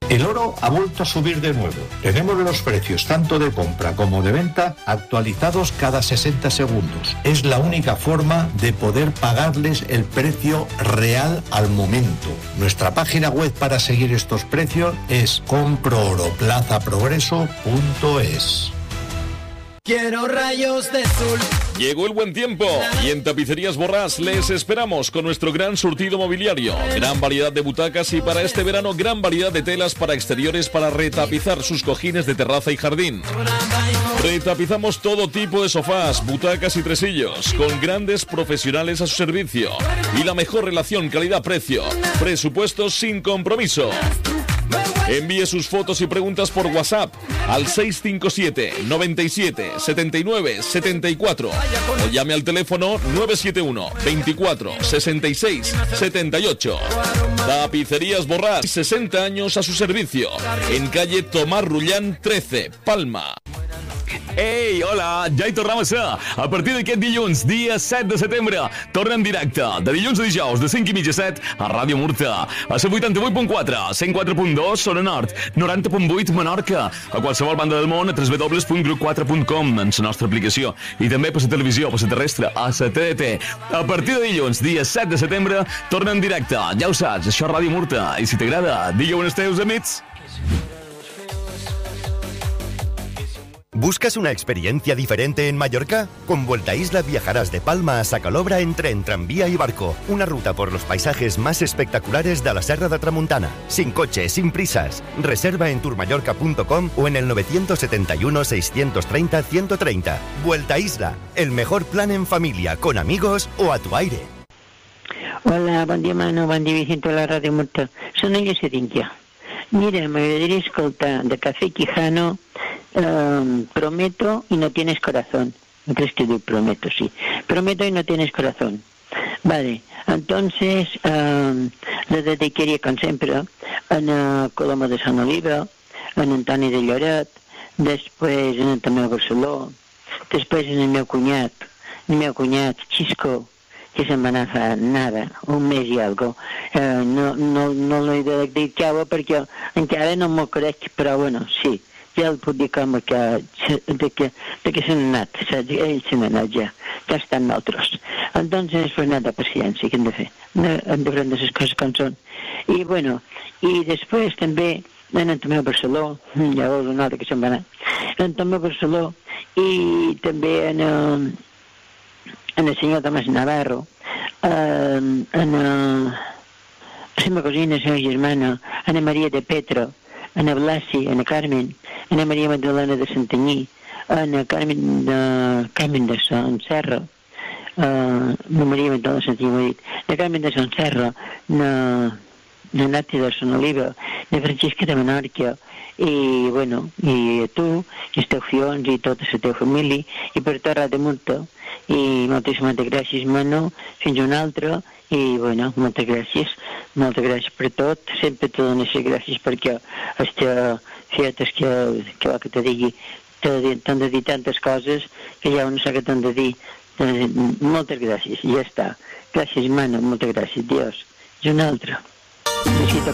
El oro ha vuelto a subir de nuevo. Tenemos los precios tanto de compra como de venta actualizados cada 60 segundos. Es la única forma de poder pagarles el precio real al momento. Nuestra página web para seguir estos precios es comprooroplazaprogreso.es. Quiero rayos de sol. Llegó el buen tiempo y en Tapicerías Borràs les esperamos con nuestro gran surtido mobiliario, gran variedad de butacas y para este verano gran variedad de telas para exteriores para retapizar sus cojines de terraza y jardín. Retapizamos todo tipo de sofás, butacas y tresillos con grandes profesionales a su servicio y la mejor relación calidad-precio. Presupuestos sin compromiso. Envíe sus fotos y preguntas por WhatsApp al 657 97 79 74 o llame al teléfono 971 24 66 78. Tapicerías Borràs, 60 años a su servicio, en calle Tomàs Rullán 13, Palma. Ei, hola, ja hi tornem a ser. A partir d'aquest dilluns, dia 7 de setembre, torna en directe, de dilluns a dijous, de 5 i mitja a 7, a Ràdio Murta. A la 88.4, 104.2, Zona Nord, 90.8, Menorca. A qualsevol banda del món, a www.grup4.com, en la nostra aplicació. I també per la televisió, per la terrestre, a la TDT. A partir de dilluns, dia 7 de setembre, torna en directe. Ja ho saps, això és Ràdio Murta. I si t'agrada, digue-ho als teus amics. ¿Buscas una experiencia diferente en Mallorca? Con Vuelta a Isla viajarás de Palma a Sacalobra en tren, tranvía y barco. Una ruta por los paisajes más espectaculares de la Serra de Tramuntana. Sin coche, sin prisas. Reserva en tourmallorca.com o en el 971 630 130. Vuelta a Isla, el mejor plan en familia, con amigos o a tu aire. Hola, bon dia Manu, bon dia Vicente de la Ràdio Murta. Soc Noia Cerinquia. Mira, m'agradaria escoltar de Café Quijano Prometo y no tienes corazón. ¿No crees que digo prometo? Sí. Prometo y no tienes corazón. Vale, entonces la dedicaria, com sempre, a Coloma de Sant Oliva, a Antoni de Lloret, després en Tomeu Barceló, després en el meu cunyat, Xisco, que se'n va anar fa nada, un mes i algo. No l'he de dir cau perquè encara no m'ho crec, però bueno, sí. Ja el puc dir com que se n'ha anat, ell se n'ha anat ja estan nosaltres. Entonces, pues nada, paciència, què hem de fer? Hem de prendre les coses com són. I bueno, i després també en Tomeu Barceló, ja veus un altre que se'n va anar, en Tomeu Barceló, i també en el senyor Tomàs Navarro, en la meva cosina, la seva germana, en Maria de Petro, en Blasi, en Carmen, en Maria Magdalena de Santanyí, en Carmen de Sant Serra, no Maria Magdalena de Santanyí, m'ho he dit, en Carmen de Sant Serra, en Nati de Sant Oliva, en Francisca de Menorca, i bueno, i a tu, i els teus fions, i tota la teva família, i per tot Ràdio Murta, i moltíssimes gràcies, Manu, fins una altra, i bueno, moltes gràcies per tot, sempre te dono les gràcies perquè aquesta fietes que va que te digui, t'han de dir tantes coses que ja no sé què t'han de dir. Moltes gràcies, ja està. Gràcies, Manu, moltes gràcies, Dios. I una altra. Besito